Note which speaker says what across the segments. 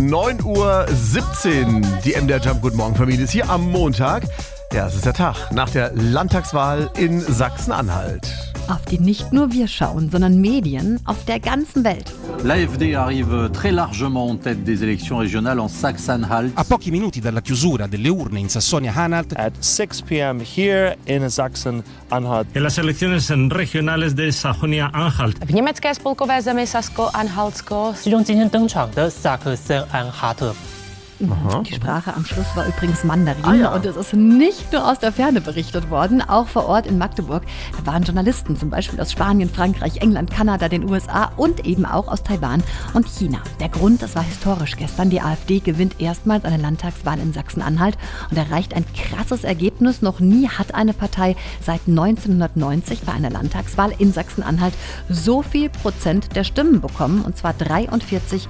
Speaker 1: 9:17 Uhr. Die MDR Jump Guten Morgen Familie ist hier am Montag. Ja, es ist der Tag nach der Landtagswahl in Sachsen-Anhalt.
Speaker 2: Auf die nicht nur wir schauen, sondern Medien auf der ganzen Welt.
Speaker 3: L'AfD arrive très largement en tête des élections régionales en Sachsen-Anhalt.
Speaker 4: A pochi minuti dalla chiusura delle urne in Sassonia-Anhalt.
Speaker 5: At 6 p.m. here in Sachsen-Anhalt.
Speaker 6: En las elecciones regionales de Sajonia-Anhalt.
Speaker 7: V německé spolkové zemi Sasko-Anhaltsko.
Speaker 8: 其中今天登场的萨克森安哈特。
Speaker 2: Die Sprache am Schluss war übrigens Mandarin und es ist nicht nur aus der Ferne berichtet worden, auch vor Ort in Magdeburg. Da waren Journalisten, zum Beispiel aus Spanien, Frankreich, England, Kanada, den USA und eben auch aus Taiwan und China. Der Grund, das war historisch gestern. Die AfD gewinnt erstmals eine Landtagswahl in Sachsen-Anhalt und erreicht ein krasses Ergebnis. Noch nie hat eine Partei seit 1990 bei einer Landtagswahl in Sachsen-Anhalt so viel Prozent der Stimmen bekommen, und zwar 43,8%.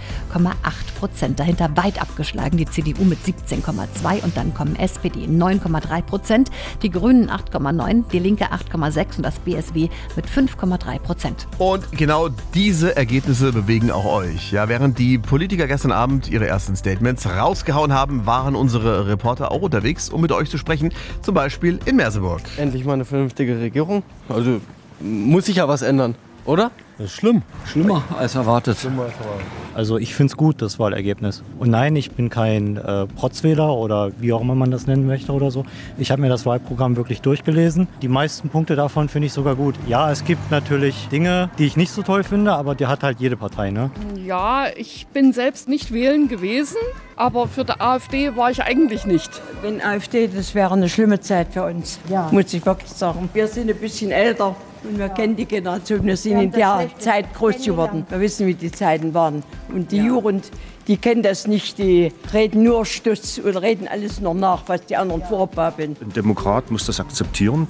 Speaker 2: Dahinter weit abgeschlagen die CDU mit 17,2% und dann kommen SPD 9,3%, die Grünen 8,9%, die Linke 8,6% und das BSW mit 5,3%.
Speaker 1: Und genau diese Ergebnisse bewegen auch euch. Ja, während die Politiker gestern Abend ihre ersten Statements rausgehauen haben, waren unsere Reporter auch unterwegs, um mit euch zu sprechen, zum Beispiel in Merseburg.
Speaker 9: Endlich mal eine vernünftige Regierung. Also muss sich ja was ändern, oder?
Speaker 10: Das ist schlimm.
Speaker 3: Schlimmer als erwartet.
Speaker 10: Also ich finde es gut, das Wahlergebnis. Und nein, ich bin kein Protzwähler oder wie auch immer man das nennen möchte oder so. Ich habe mir das Wahlprogramm wirklich durchgelesen. Die meisten Punkte davon finde ich sogar gut. Ja, es gibt natürlich Dinge, die ich nicht so toll finde, aber die hat halt jede Partei, ne?
Speaker 11: Ja, ich bin selbst nicht wählen gewesen, aber für die AfD war ich eigentlich nicht.
Speaker 12: Wenn AfD, das wäre eine schlimme Zeit für uns, muss ich wirklich sagen. Wir sind ein bisschen älter. Und wir kennen die Generation, wir sind in der Zeit groß geworden. Wir wissen, wie die Zeiten waren. Und die Jugend, die kennen das nicht, die reden nur Stutz und reden alles nur nach, was die anderen vorbabeln.
Speaker 13: Ein Demokrat muss das akzeptieren,